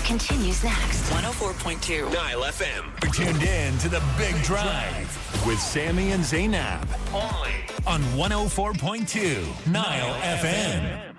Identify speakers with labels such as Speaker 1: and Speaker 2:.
Speaker 1: continues next.
Speaker 2: 104.2
Speaker 3: Nile FM.
Speaker 4: You're tuned in to The Big Drive with Sammy and Zainab. Only on 104.2 Nile FM.